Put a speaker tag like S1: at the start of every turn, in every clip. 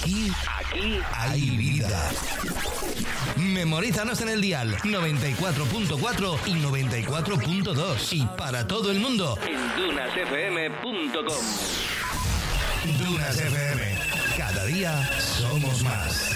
S1: Aquí hay vida. Memorízanos en el dial 94.4 y 94.2 y para todo el mundo en dunasfm.com. Dunas FM. Cada día somos más.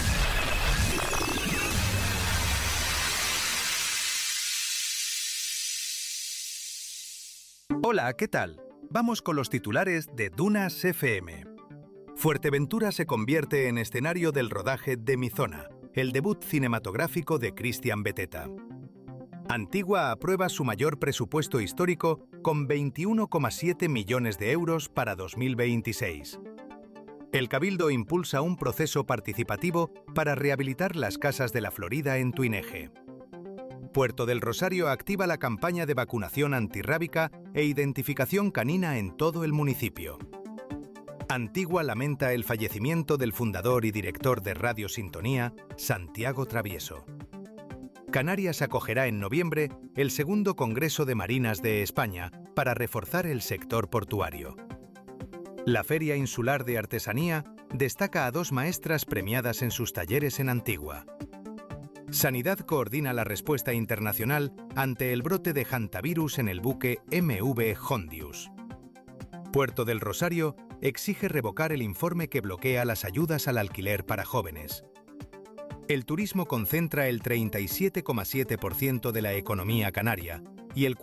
S2: Hola, ¿qué tal? Vamos con los titulares de Dunas FM. Fuerteventura se convierte en escenario del rodaje de Mi Zona, el debut cinematográfico de Cristian Beteta. Antigua aprueba su mayor presupuesto histórico con 21,7 millones de euros para 2026. El Cabildo impulsa un proceso participativo para rehabilitar las casas de la Florida en Tuineje. Puerto del Rosario activa la campaña de vacunación antirrábica e identificación canina en todo el municipio. Antigua lamenta el fallecimiento del fundador y director de Radio Sintonía, Santiago Travieso. Canarias acogerá en noviembre el segundo Congreso de Marinas de España para reforzar el sector portuario. La Feria Insular de Artesanía destaca a 2 maestras premiadas en sus talleres en Antigua. Sanidad coordina la respuesta internacional ante el brote de hantavirus en el buque MV Hondius. Puerto del Rosario exige revocar el informe que bloquea las ayudas al alquiler para jóvenes. El turismo concentra el 37,7% de la economía canaria y el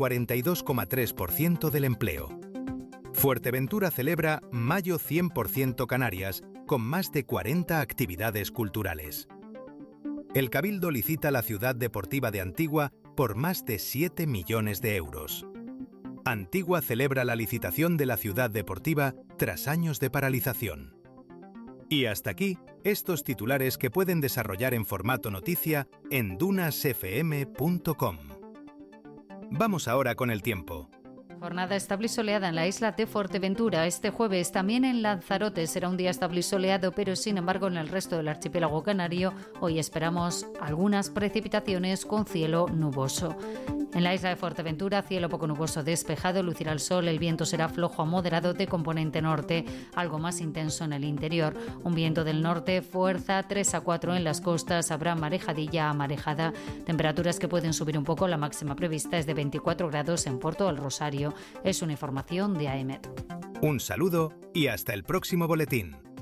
S2: 42,3% del empleo. Fuerteventura celebra Mayo 100% Canarias con más de 40 actividades culturales. El Cabildo licita la ciudad deportiva de Antigua por más de 7 millones de euros. Antigua celebra la licitación de la ciudad deportiva tras años de paralización. Y hasta aquí, estos titulares que pueden desarrollar en formato noticia en dunasfm.com. Vamos ahora con el tiempo.
S3: Jornada estable y soleada en la isla de Fuerteventura. Este jueves también en Lanzarote será un día estable y soleado, pero sin embargo en el resto del archipiélago canario hoy esperamos algunas precipitaciones con cielo nuboso. En la isla de Fuerteventura, cielo poco nuboso despejado, lucirá el sol, el viento será flojo a moderado de componente norte, algo más intenso en el interior. Un viento del norte, fuerza 3 a 4 en las costas, habrá marejadilla a marejada, temperaturas que pueden subir un poco, la máxima prevista es de 24 grados en Puerto del Rosario. Es una información de AEMET.
S2: Un saludo y hasta el próximo boletín.